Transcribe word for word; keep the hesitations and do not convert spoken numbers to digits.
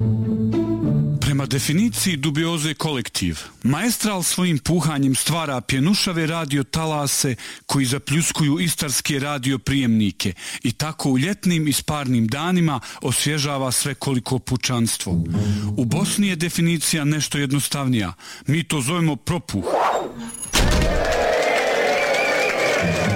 Prema definiciji dubioze kolektiv, maestral svojim puhanjem stvara pjenušave radio talase koji zapljuskuju istarske radio prijemnike i tako u ljetnim i sparnim danima osvježava svekoliko pučanstvo. U Bosni je definicija nešto jednostavnija. Mi to zovemo propuh.